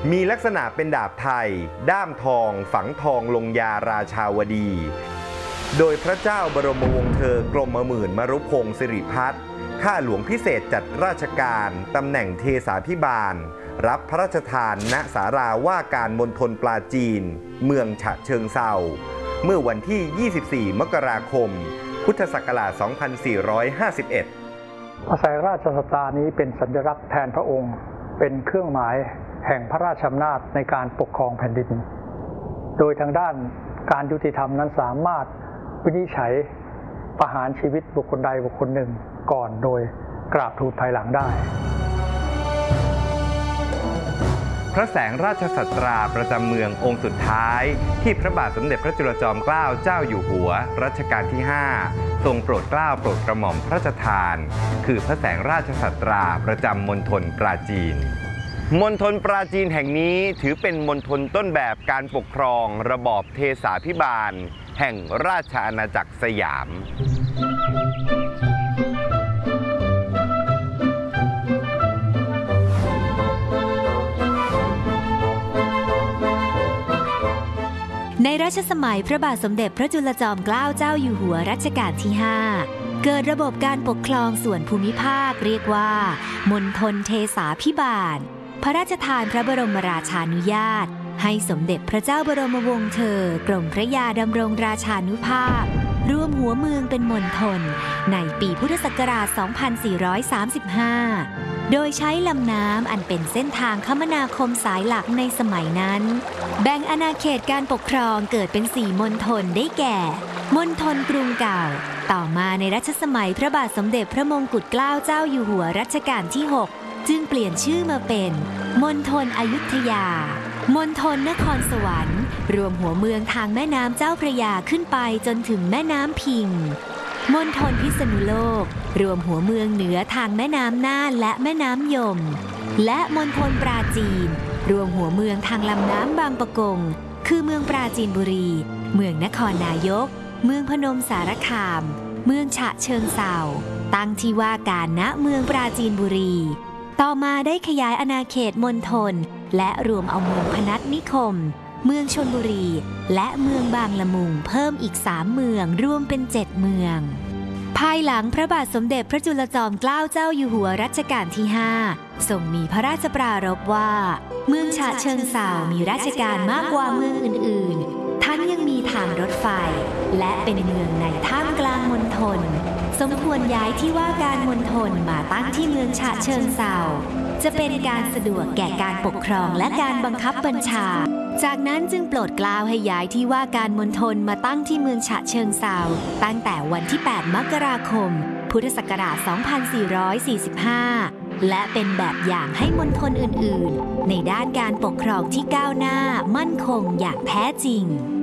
มีลักษณะเป็นดาบไทยด้ามทองฝังทองลงยาราชาวดี โดยพระเจ้าบรมวงศ์เธอกรมหมื่นมรุพงศ์สิริพัฒน์ข้าหลวงพิเศษจัดราชการตำแหน่งเทสาภิบาลรับพระราชทานณศาลาว่าการมณฑลปราจีนเมืองฉะเชิงเทราเมื่อวันที่ 24 มกราคม พุทธศักราช 2451 พระแสงราชสตรานี้เป็นสัญลักษณ์แทนพระองค์เป็นเครื่องหมายแห่งพระราชอำนาจในการปกครองแผ่นดินโดยทางด้านการยุติธรรมนั้นสามารถวินิจฉัยประหารชีวิตบุคคลใดบุคคลหนึ่งก่อนโดยกราบทูลภายหลังได้พระแสงราชสัตราประจำเมืององค์สุดท้ายที่พระบาทสมเด็จพระจุลจอมเกล้าเจ้าอยู่หัวรัชกาลที่ 5 ทรงโปรดเกล้าโปรดกระหม่อมพระราชทานคือพระแสงราชสัตราประจำมณฑลปราจีนมณฑลปราจีนแห่งนี้ถือเป็นมณฑลต้นแบบการปกครองระบอบเทสาภิบาลแห่งราชอาณาจักรสยามในรัชสมัยพระบาทสมเด็จพระจุลจอมเกล้าเจ้าอยู่หัวรัชกาลที่ 5 เกิดระบบการปกครองส่วนภูมิภาคเรียกว่ามณฑลเทสาภิบาลพระราชทานพระบรมราชานุญาตให้สมเด็จพระเจ้าบรมวงศ์เธอกรมพระยาดำรงราชานุภาพรวมหัวเมืองเป็นมณฑลในปีพุทธศักราช 2435 โดยใช้ลำน้ำอันเป็นเส้นทางคมนาคมสายหลักในสมัยนั้นแบ่งอาณาเขตการปกครองเกิดเป็น4มณฑลได้แก่มณฑลกรุงเก่าต่อมาในรัชสมัยพระบาทสมเด็จพระมงกุฎเกล้าเจ้าอยู่หัวรัชกาลที่ 6 จึงเปลี่ยนชื่อมาเป็นมณฑลอยุธยามณฑลนครสวรรค์รวมหัวเมืองทางแม่น้ำเจ้าพระยาขึ้นไปจนถึงแม่น้ำพิงมณฑลพิษณุโลกรวมหัวเมืองเหนือทางแม่น้ำน่านและแม่น้ำยมและมณฑลปราจีนรวมหัวเมืองทางลำน้ำบางปะกงคือเมืองปราจีนบุรีเมืองนครนายกเมืองพนมสารคามเมืองฉะเชิงเทราตั้งที่ว่าการณเมืองปราจีนบุรีต่อมาได้ขยายอาณาเขตมณฑลและรวมเอาเมืองพนัสนิคมเมืองชลบุรีและเมืองบางละมุงเพิ่มอีก3เมืองรวมเป็น7เมืองภายหลังพระบาทสมเด็จพระจุลจอมเกล้าเจ้าอยู่หัวรัชกาลที่ 5 ทรงมีพระราชปรารภว่าเมืองฉะเชิงเทรามีราชการมากกว่าเมืองอื่นๆทั้งยังมีทางรถไฟและเป็นเมืองในท่ามกลางมณฑลสมควรย้ายที่ว่าการมณฑลมาตั้งที่เมืองฉะเชิงเทราจะเป็นการสะดวกแก่การปกครองและการบังคับบัญชาจากนั้นจึงโปรดเกล้าให้ย้ายที่ว่าการมณฑลมาตั้งที่เมืองฉะเชิงเทราตั้งแต่วันที่ 8 มกราคม พุทธศักราช 2445 และเป็นแบบอย่างให้มณฑลอื่นๆในด้านการปกครองที่ก้าวหน้ามั่นคงอย่างแท้จริง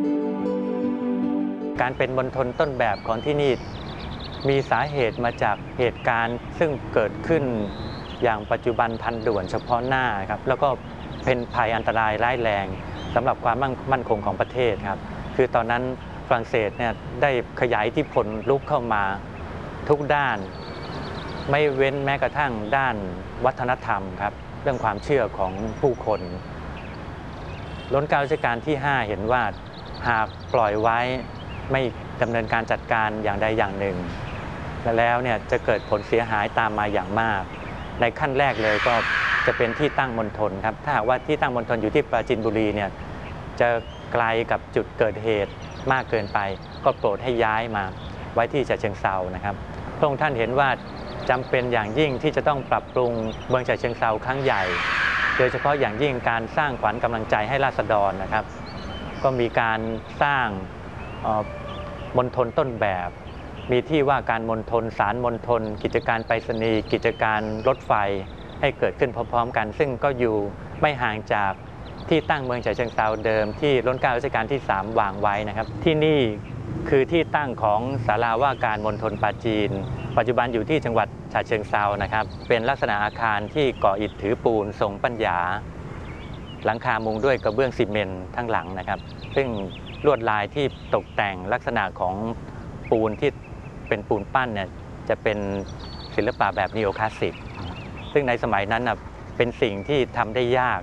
การเป็นมณฑลต้นแบบของที่นี่มีสาเหตุมาจากเหตุการณ์ซึ่งเกิดขึ้นอย่างปัจจุบันทันด่วนเฉพาะหน้าครับแล้วก็เป็นภัยอันตรายร้ายแรงสำหรับความมั่นคงของประเทศครับคือตอนนั้นฝรั่งเศสเนี่ยได้ขยายอิทธิพลลุกเข้ามาทุกด้านไม่เว้นแม้กระทั่งด้านวัฒนธรรมครับเรื่องความเชื่อของผู้คนรัชกาลรัชกาลที่ 5 เห็นว่าหากปล่อยไว้ไม่ดำเนินการจัดการอย่างใดอย่างหนึ่งแล้วเนี่ยจะเกิดผลเสียหายตามมาอย่างมากในขั้นแรกเลยก็จะเป็นที่ตั้งมณฑลครับถ้าหากว่าที่ตั้งมณฑลอยู่ที่ปราจีนบุรีเนี่ยจะไกลกับจุดเกิดเหตุมากเกินไปก็โปรดให้ย้ายมาไว้ที่ฉะเชิงเทรานะครับพระองค์ท่านเห็นว่าจำเป็นอย่างยิ่งที่จะต้องปรับปรุงเมืองฉะเชิงเทราครั้งใหญ่โดยเฉพาะอย่างยิ่งการสร้างขวัญกำลังใจให้ราษฎรนะครับก็มีการสร้างมณฑลต้นแบบมีที่ว่าการมณฑลศาลมณฑลกิจการไปรษณีย์กิจการรถไฟให้เกิดขึ้นพร้อมๆกันซึ่งก็อยู่ไม่ห่างจากที่ตั้งเมืองฉะเชิงเทราเดิมที่รัชกาลรัชกาลที่ 3 วางไว้นะครับที่นี่คือที่ตั้งของศาลาว่าการมณฑลปราจีนปัจจุบันอยู่ที่จังหวัดฉะเชิงเทรานะครับเป็นลักษณะอาคารที่ก่ออิฐถือปูนทรงปัญญาหลังคามุงด้วยกระเบื้องซีเมนต์ทั้งหลังนะครับซึ่งลวดลายที่ตกแต่งลักษณะของปูนที่เป็นปูนปั้นเนี่ยจะเป็นศิลปะแบบนีโอคลาสสิกซึ่งในสมัยนั้นเป็นสิ่งที่ทำได้ยาก